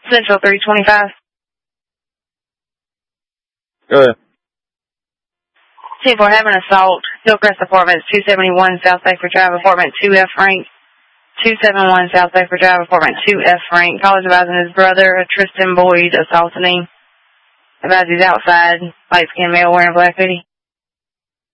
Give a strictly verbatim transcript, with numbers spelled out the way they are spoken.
Central three twenty-five. Go ahead. ten four, having assault. Hillcrest Apartments, two seventy-one South Baker Drive, Apartment two F rank. two seventy-one South Baker Drive, Apartment two F rank. Caller's advising his brother, Tristan Boyd, assaulting him. Advise he's outside, light skinned male wearing black hoodie.